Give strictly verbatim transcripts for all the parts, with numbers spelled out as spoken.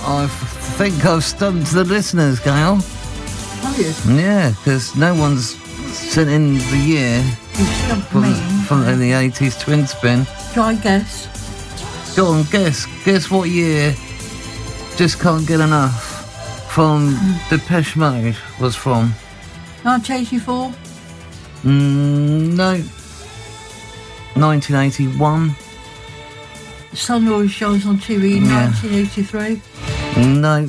I think I've stumped the listeners, Gail. Have you? Yeah, because no one's sent in the year You stumped from, me. from in the eighties twin spin. Try guess. Go on, guess. Guess what year Just Can't Get Enough from Depeche Mode was from. nineteen eighty-four? Mm, no. nineteen eighty-one? The sun always shines on T V in Yeah. nineteen eighty-three? No.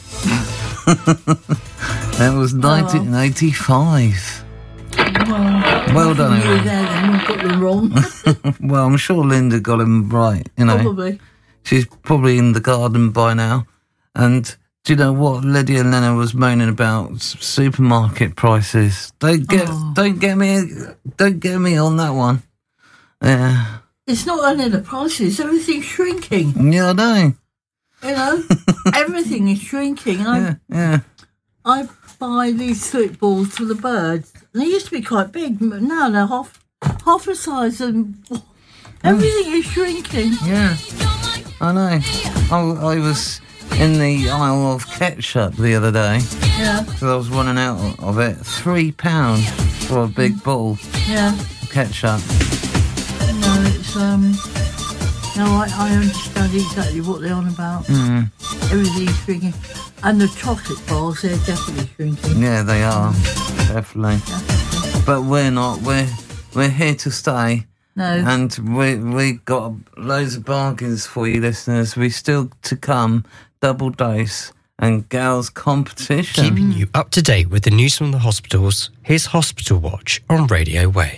That was nineteen eighty-five. Well, Well done, you were Aaron. there then, you got them wrong. Well, I'm sure Linda got him right, you know. Probably. She's probably in the garden by now. And do you know what Lydia Lennon was moaning about? S- supermarket prices. Don't get, Oh. don't get me, don't get me on that one. Yeah, It's not only the prices, everything's shrinking, yeah, I know. you know? Everything is shrinking. And I, Yeah, yeah. I buy these fruit balls for the birds. And they used to be quite big, but now they're half, half the size and everything is shrinking. Yeah, I know. I, I was in the aisle of ketchup the other day Yeah, because I was running out of it. Three pounds for a big ball yeah. of ketchup. No, it's, um... No, I, I understand exactly what they're on about. Mm. Everything's shrinking. And the chocolate bars, they're definitely shrinking. Yeah, they are definitely. But we're not. We're we're here to stay, No, and we we got loads of bargains for you, listeners. We still to come. Double Dose and Gal's competition. Keeping you up to date with the news from the hospitals, here's Hospital Watch on Radio Way.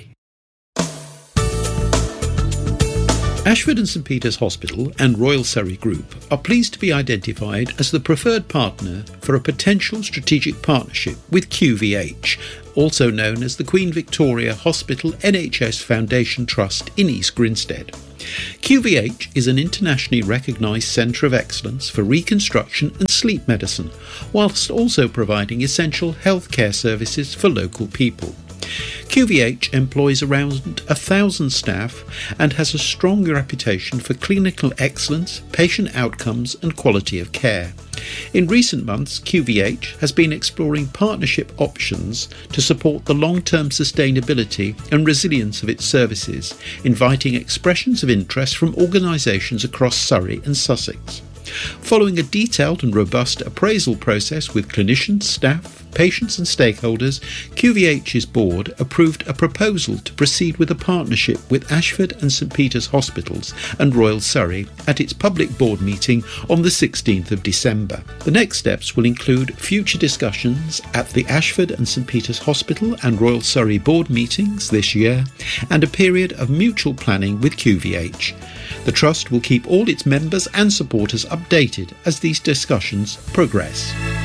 Ashford and St Peter's Hospital and Royal Surrey Group are pleased to be identified as the preferred partner for a potential strategic partnership with Q V H, also known as the Queen Victoria Hospital N H S Foundation Trust in East Grinstead. Q V H is an internationally recognised centre of excellence for reconstruction and sleep medicine, whilst also providing essential healthcare services for local people. Q V H employs around a thousand staff and has a strong reputation for clinical excellence, patient outcomes and quality of care. In recent months, Q V H has been exploring partnership options to support the long-term sustainability and resilience of its services, inviting expressions of interest from organisations across Surrey and Sussex. Following a detailed and robust appraisal process with clinicians, staff, patients and stakeholders, Q V H's board approved a proposal to proceed with a partnership with Ashford and St Peter's Hospitals and Royal Surrey at its public board meeting on the sixteenth of December. The next steps will include future discussions at the Ashford and St Peter's Hospital and Royal Surrey board meetings this year and a period of mutual planning with Q V H. The Trust will keep all its members and supporters updated as these discussions progress.